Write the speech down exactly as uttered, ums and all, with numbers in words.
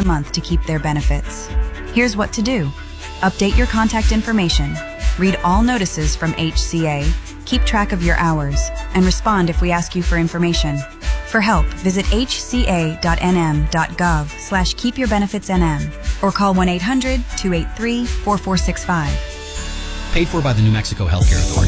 a month to keep their benefits. Here's what to do. Update your contact information, read all notices from H C A, keep track of your hours, and respond if we ask you for information. For help, visit h c a dot n m dot gov slash keep your benefits N M or call one eight hundred, two eight three, four four six five. Paid for by the New Mexico Healthcare Authority.